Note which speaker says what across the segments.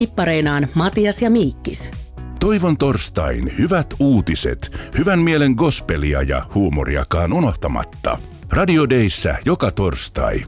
Speaker 1: Ippareinaan Matias ja Miikkis.
Speaker 2: Toivon torstain hyvät uutiset, hyvän mielen gospelia ja huumoriakaan unohtamatta. Radio Dayssä joka torstai.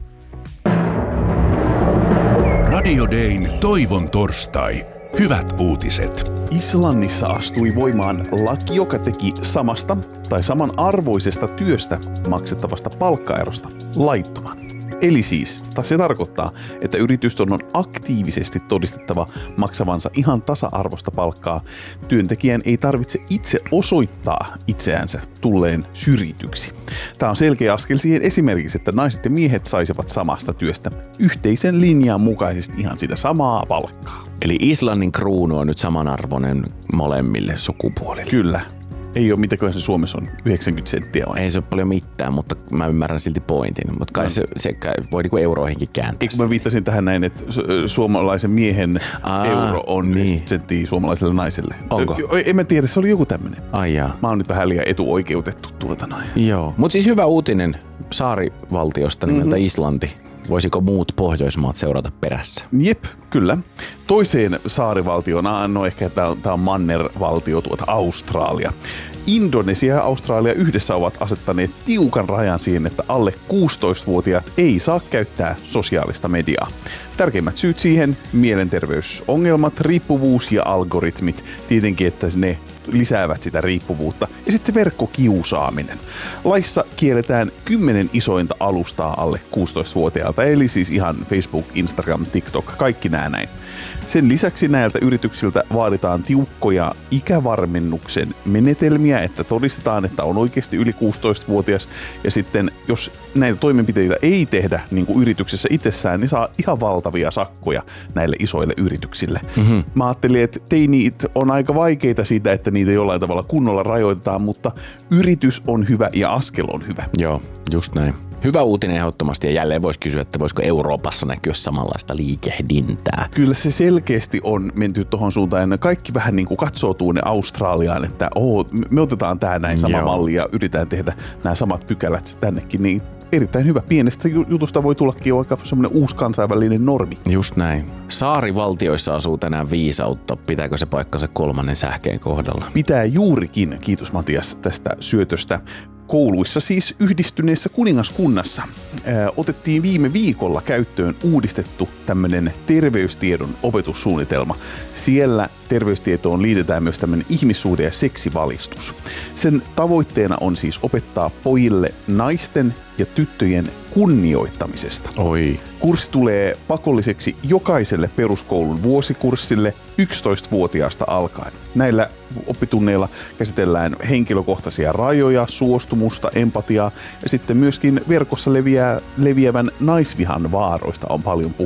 Speaker 2: Radio Dayn Toivon torstai. Hyvät uutiset.
Speaker 3: Islannissa astui voimaan laki, joka teki samasta tai samanarvoisesta työstä maksettavasta palkkaerosta laittoman. Eli siis, se tarkoittaa, että yritysten on aktiivisesti todistettava maksavansa ihan tasa-arvoista palkkaa. Työntekijän ei tarvitse itse osoittaa itseänsä tulleen syrjityksi. Tämä on selkeä askel siihen esimerkiksi, että naiset ja miehet saisivat samasta työstä yhteisen linjan mukaisesti ihan sitä samaa palkkaa.
Speaker 4: Eli Islannin kruunu on nyt samanarvoinen molemmille sukupuolille.
Speaker 3: Kyllä. Ei ole mitäköhän se Suomessa on, 90 senttiä vai?
Speaker 4: Ei se ole paljon mitään, mutta mä ymmärrän silti pointin. Mutta kai se voi niinku euroihinkin kääntää.
Speaker 3: Eikö mä viittasin tähän näin, että suomalaisen miehen euro on niin. senttiä suomalaiselle naiselle.
Speaker 4: Onko?
Speaker 3: En mä tiedä, se oli joku tämmöinen.
Speaker 4: Ai jaa.
Speaker 3: Mä oon nyt vähän liian etuoikeutettu noin.
Speaker 4: Joo, mutta siis hyvä uutinen saarivaltiosta nimeltä Islanti. Voisiko muut Pohjoismaat seurata perässä?
Speaker 3: Jep, kyllä. Toiseen saarivaltioon, no ehkä tämä on mannervaltio, Australia. Indonesia ja Australia yhdessä ovat asettaneet tiukan rajan siihen, että alle 16-vuotiaat ei saa käyttää sosiaalista mediaa. Tärkeimmät syyt siihen: mielenterveysongelmat, riippuvuus ja algoritmit. Tietenkin, että ne lisäävät sitä riippuvuutta. Ja sitten se verkkokiusaaminen. Laissa kielletään 10 isointa alustaa alle 16-vuotiaalta, eli siis ihan Facebook, Instagram, TikTok, kaikki nämä näin. Sen lisäksi näiltä yrityksiltä vaaditaan tiukkoja ikävarmennuksen menetelmiä, että todistetaan, että on oikeasti yli 16-vuotias. Ja sitten, jos näitä toimenpiteitä ei tehdä niin kuin yrityksessä itsessään, niin saa ihan valtavia sakkoja näille isoille yrityksille. Mm-hmm. Mä ajattelin, että teinit on aika vaikeita siitä, että niitä jollain tavalla kunnolla rajoitetaan, mutta yritys on hyvä ja askel on hyvä.
Speaker 4: Joo, just näin. Hyvä uutinen ehdottomasti, ja jälleen voisi kysyä, että voisiko Euroopassa näkyä samanlaista liikehdintää.
Speaker 3: Kyllä se selkeästi on menty tuohon suuntaan, ja kaikki vähän niin kuin katsoo tuonne Australiaan, että me otetaan tämä näin sama malli ja yritetään tehdä nämä samat pykälät tännekin, niin erittäin hyvä. Pienestä jutusta voi tullakin jo aika semmoinen uusi kansainvälinen normi.
Speaker 4: Just näin. Saarivaltioissa asuu tänään viisautta. Pitääkö se paikkansa kolmannen sähkeen kohdalla?
Speaker 3: Pitää juurikin. Kiitos Matias tästä syötöstä. Kouluissa, siis Yhdistyneessä kuningaskunnassa, otettiin viime viikolla käyttöön uudistettu tämmöinen terveystiedon opetussuunnitelma. Siellä terveystietoon liitetään myös tämmöinen ihmissuhde- ja seksivalistus. Sen tavoitteena on siis opettaa pojille naisten ja tyttöjen kunnioittamisesta.
Speaker 4: Oi.
Speaker 3: Kurssi tulee pakolliseksi jokaiselle peruskoulun vuosikurssille 11-vuotiaasta alkaen. Näillä oppitunneilla käsitellään henkilökohtaisia rajoja, suostumusta, empatiaa ja sitten myöskin verkossa leviävän naisvihan vaaroista on paljon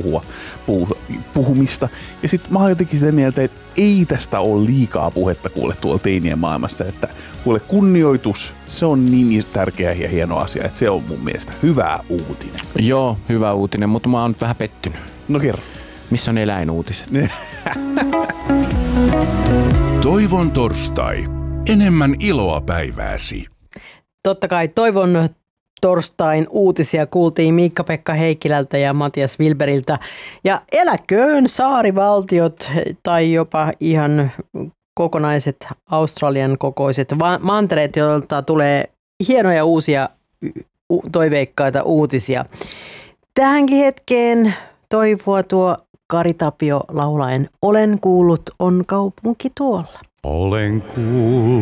Speaker 3: puhumista. Ja sitten mä oon jotenkin sitä mieltä, että ei tästä ole liikaa puhetta kuule tuolla teinien maailmassa, että kuule kunnioitus, se on niin tärkeä ja hieno asia, että se on mun mielestä hyvä uutinen.
Speaker 4: Joo, hyvä uutinen, mutta mä oon nyt vähän pettynyt.
Speaker 3: No kerro.
Speaker 4: Missä on eläinuutiset?
Speaker 2: Toivon torstai. Enemmän iloa päivääsi.
Speaker 5: Totta kai Toivon torstain uutisia kuultiin Miikka-Pekka Heikkilältä ja Matias Wilberiltä. Ja eläköön saarivaltiot tai jopa ihan kokonaiset Australian kokoiset mantereet, joilta tulee hienoja uusia toiveikkaita uutisia. Tähänkin hetkeen toivoa tuo Kari Tapio laulaen Olen kuullut on kaupunki tuolla.
Speaker 2: Olen kuullut.